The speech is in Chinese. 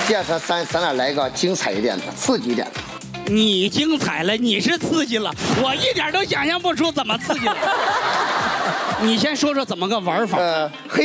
这次咱俩来个精彩一点的，刺激一点的。 你精彩了，你是刺激了，我一点都想象不出怎么刺激了。你先说说怎么个玩法。 黑